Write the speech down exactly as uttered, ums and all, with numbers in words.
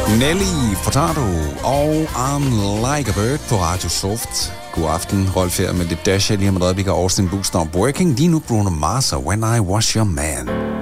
Nelly Furtado og I'm Like a Bird på Radio Soft. God aften, Rolf her med lidt dash. Lige om et øjeblik af Austin Boots Stop Working. Lige nu Bruno Mars og When I Was Your Man.